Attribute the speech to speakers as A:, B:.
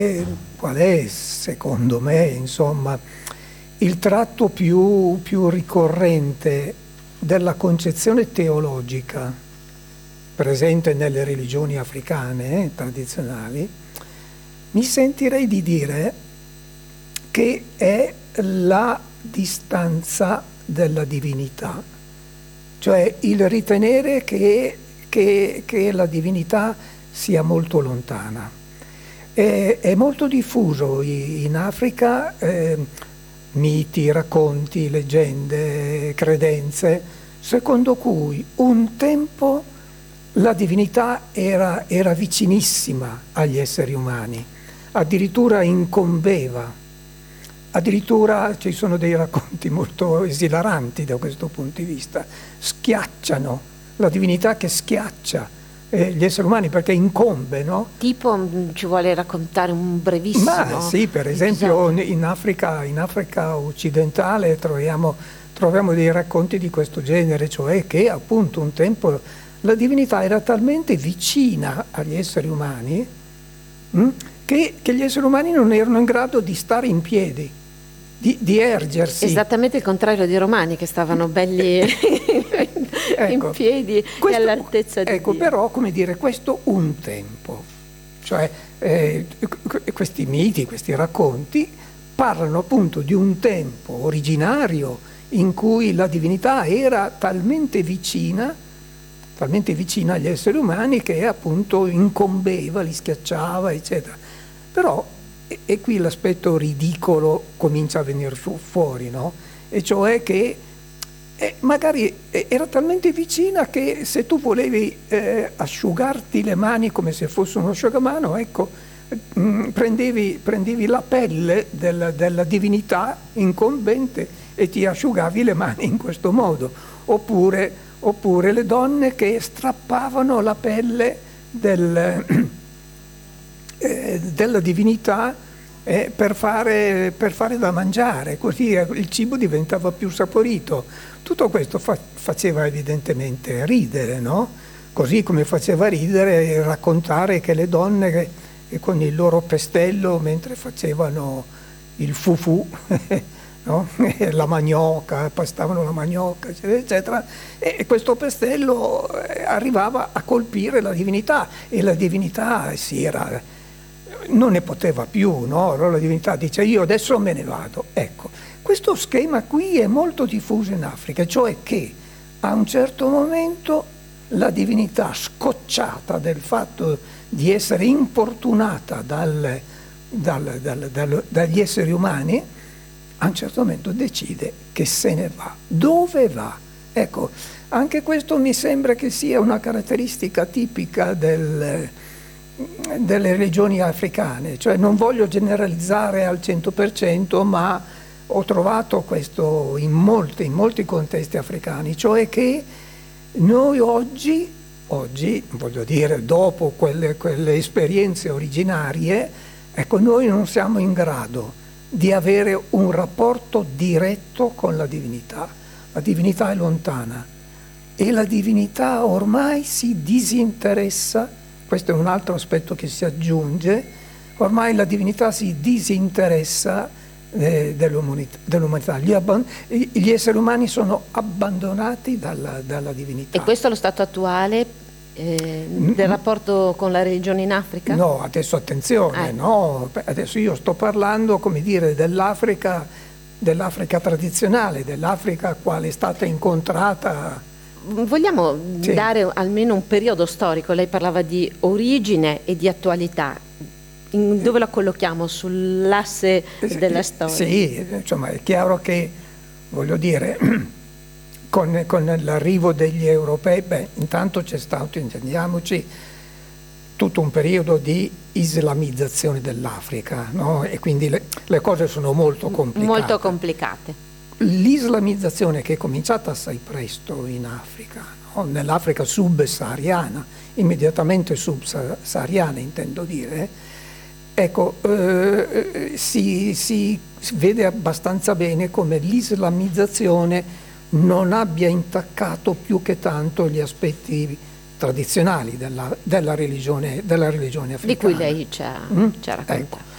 A: Qual è, secondo me, insomma, il tratto più ricorrente della concezione teologica presente nelle religioni africane tradizionali? Mi sentirei di dire che è la distanza della divinità, cioè il ritenere che la divinità sia molto lontana. È molto diffuso in Africa, miti, racconti, leggende, credenze, secondo cui un tempo la divinità era vicinissima agli esseri umani, addirittura incombeva. Addirittura ci sono dei racconti molto esilaranti da questo punto di vista. Schiacciano, la divinità che schiaccia gli esseri umani perché incombe, no?
B: Tipo, ci vuole raccontare un brevissimo?
A: Ma sì, per esempio in Africa occidentale troviamo dei racconti di questo genere, cioè che appunto un tempo la divinità era talmente vicina agli esseri umani che gli esseri umani non erano in grado di stare in piedi, di ergersi.
B: Esattamente il contrario dei romani, che stavano belli in piedi e all'altezza di Dio.
A: Però, come dire, questo un tempo, cioè questi miti, questi racconti parlano appunto di un tempo originario in cui la divinità era talmente vicina agli esseri umani che appunto incombeva, li schiacciava, eccetera. Però e qui l'aspetto ridicolo comincia a venire fuori, no? E cioè che magari era talmente vicina che se tu volevi asciugarti le mani come se fosse un asciugamano, ecco, prendevi la pelle della divinità incombente e ti asciugavi le mani in questo modo. Oppure le donne che strappavano la pelle della divinità per fare da mangiare, così il cibo diventava più saporito. Tutto questo faceva evidentemente ridere, no? Così come faceva ridere raccontare che le donne che con il loro pestello, mentre facevano il fufu, no? La manioca, pastavano la manioca, eccetera, eccetera, e questo pestello arrivava a colpire la divinità e la divinità non ne poteva più, no? Allora la divinità dice: io adesso me ne vado. Ecco, questo schema qui è molto diffuso in Africa, cioè che a un certo momento la divinità, scocciata del fatto di essere importunata dagli esseri umani, a un certo momento decide che se ne va. Dove va? Ecco, anche questo mi sembra che sia una caratteristica tipica delle regioni africane, cioè non voglio generalizzare al 100%, ma ho trovato questo in molti contesti africani, cioè che noi oggi, voglio dire, dopo quelle esperienze originarie, ecco, noi non siamo in grado di avere un rapporto diretto con la divinità. La divinità è lontana e la divinità ormai si disinteressa. Questo è un altro aspetto che si aggiunge: ormai la divinità si disinteressa dell'umanità. Gli esseri umani sono abbandonati dalla divinità.
B: E questo è lo stato attuale del rapporto con la religione in Africa?
A: No, adesso attenzione, no. Adesso io sto parlando, come dire, dell'Africa tradizionale, dell'Africa quale è stata incontrata.
B: Vogliamo dare almeno un periodo storico? Lei parlava di origine e di attualità. Dove la collochiamo? Sull'asse della storia?
A: Sì, insomma, è chiaro che, voglio dire, con l'arrivo degli europei, intanto c'è stato, intendiamoci, tutto un periodo di islamizzazione dell'Africa, no? E quindi le cose sono molto complicate.
B: Molto complicate.
A: L'islamizzazione, che è cominciata assai presto in Africa, no? Nell'Africa subsahariana, immediatamente subsahariana intendo dire, ecco, si vede abbastanza bene come l'islamizzazione non abbia intaccato più che tanto gli aspetti tradizionali della religione africana.
B: Di cui lei ci ha raccontato.
A: Ecco.